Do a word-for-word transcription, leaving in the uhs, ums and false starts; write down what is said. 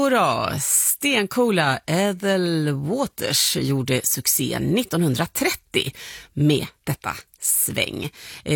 Jo då, stencoola Ethel Waters gjorde succé nittonhundratrettio med detta sväng.